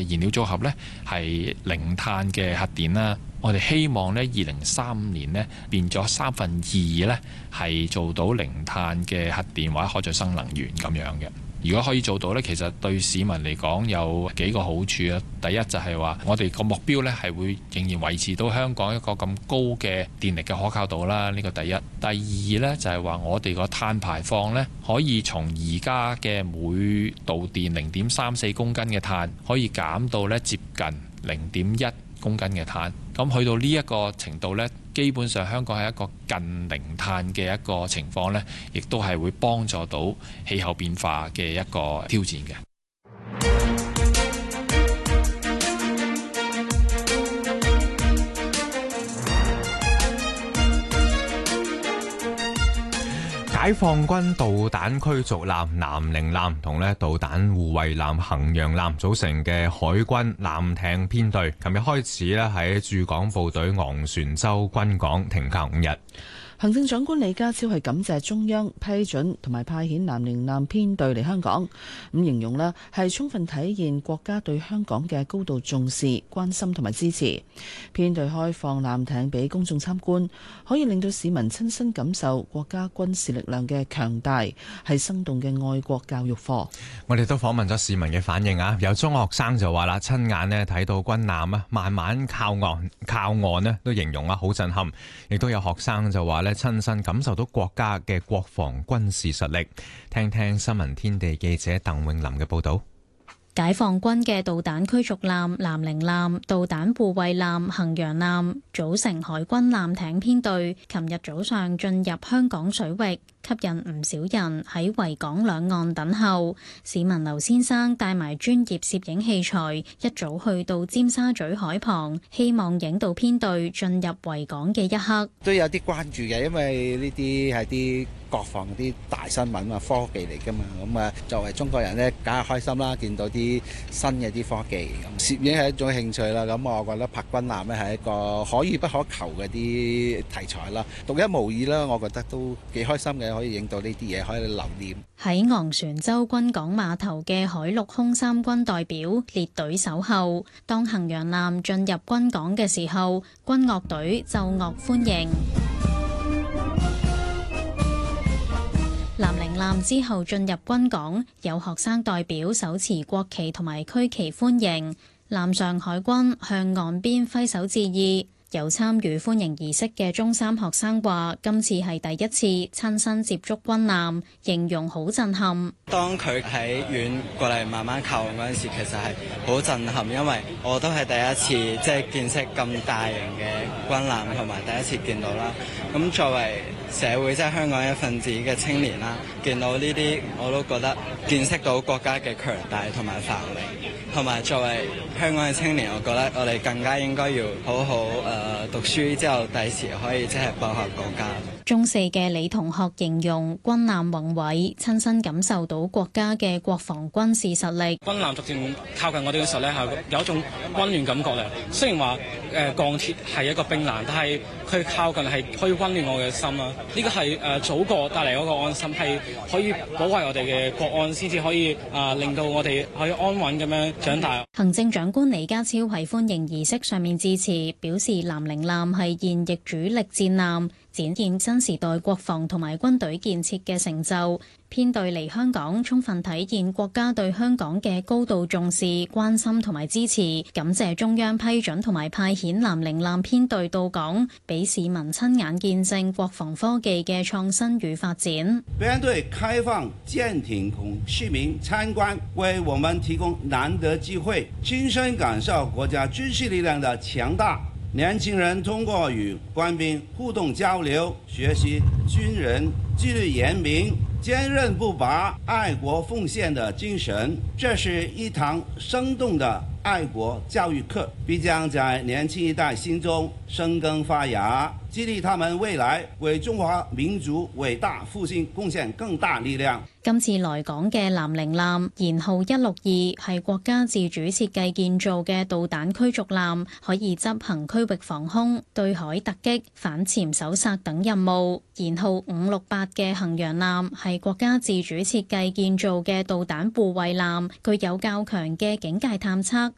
燃料組合呢係零碳嘅核電啦。我哋希望呢2035年呢變咗2/3呢係做到零碳嘅核電或者可再生能源咁樣嘅。如果可以做到呢，其實對市民嚟講有幾個好處啊。第一就係話，我哋個目標呢係會仍然維持到香港一個咁高嘅電力嘅可靠度啦。呢個第一。第二呢，就係話，我哋個碳排放呢可以從而家嘅每度電0.34公斤嘅碳，可以減到呢接近0.1公斤嘅碳。咁去到呢一個程度呢，基本上香港係一個近零碳嘅一個情況呢，亦都係會幫助到氣候變化嘅一個挑戰嘅。 解放軍導彈驅逐艦南寧艦同導彈護衛艦衡陽艦組成嘅海軍艦艇編隊，琴日開始喺駐港部隊昂船洲軍港停靠5日。 行政長官李家超係感謝中央批准同埋派遣南寧艦編隊嚟香港，咁形容呢係充分體現國家對香港嘅高度重視、關心同埋支持。編隊開放艦艇俾公眾參觀，可以令到市民親身感受國家軍事力量嘅強大，係生動嘅愛國教育課。 我哋都訪問咗市民嘅反應啊，有中學生就話啦，親眼睇到軍艦慢慢靠岸都形容好震撼。亦都有學生就話親身感受到國家嘅國防軍事實力。聽聽新聞天地記者鄧永林嘅報道。 解放軍嘅導彈驅逐艦南寧艦、導彈護衛艦衡陽艦組成海軍艦艇編隊，琴日早上進入香港水域，吸引唔少人喺維港兩岸等候。市民劉先生帶埋專業攝影器材，一早去到尖沙咀海旁，希望影到編隊進入維港嘅一刻。 都有啲關注嘅，因為呢啲係啲國防啲大新聞啊，科技嚟㗎嘛。咁啊，作為中國人呢，梗係開心啦，見到啲新嘅啲科技。攝影係一種興趣啦，咁我覺得泊軍艦呢係一個可遇不可求嘅啲題材啦，獨一無二啦，我覺得都幾開心嘅，可以影到呢啲嘢，可以留念。 喺昂船洲軍港碼頭嘅海陸空三軍代表列隊守候，當衡陽艦進入軍港嘅時候，軍樂隊奏樂歡迎。南寧艦之後進入軍港，有學生代表手持國旗同埋區旗歡迎。艦上海軍向岸邊揮手致意。有參與歡迎儀式嘅中三學生話：今次係第一次親身接觸軍艦，形容好震撼。 當佢喺遠過嚟慢慢靠岸嗰陣時，其實係好震撼，因為我都係第一次即係見識咁大型嘅軍艦，同埋第一次見到啦。咁作為社會即係香港一份子嘅青年啦，見到呢啲我都覺得見識到國家嘅強大同埋繁榮，同埋作為香港嘅青年，我覺得我哋更加應該要好好讀書之後，第時可以即係報效國家。 中四嘅李同學形容軍艦宏偉，親身感受到國家嘅國防軍事實力。 軍艦逐漸靠近我哋嘅時候咧，係有一種溫暖感覺咧。雖然話鋼鐵係一個冰冷，但係佢靠近係可以溫暖我嘅心啦。呢個係祖國帶嚟嗰個安心，係可以保衛我哋嘅國安，先至可以令到我哋可以安穩咁樣長大。 行政長官李家超喺歡迎儀式上面致辭，表示南寧艦係現役主力戰艦，展現新時代國防同埋軍隊建設嘅成就。編隊嚟香港，充分體現國家對香港嘅高度重視、關心同埋支持。感謝中央批准同埋派遣南寧艦編隊到港，俾市民親眼見證國防科技嘅創新與發展。 編隊開放艦艇供市民參觀，為我們提供難得機會，親身感受國家軍事力量的強大。年輕人通過與官兵互動交流，學習軍人紀律嚴明、堅韌不拔、愛國奉獻的精神。這是一堂生動的愛國教育課，必將在年輕一代心中生根發芽，激勵他們未來為中華民族偉大復興貢獻更大力量。 今次來港嘅南寧艦舷號162係國家自主設計建造嘅導彈驅逐艦，可以執行區域防空、對海突擊、反潛搜索等任務。舷號568嘅衡陽艦係國家自主設計建造嘅導彈護衛艦，具有較強嘅警戒探測、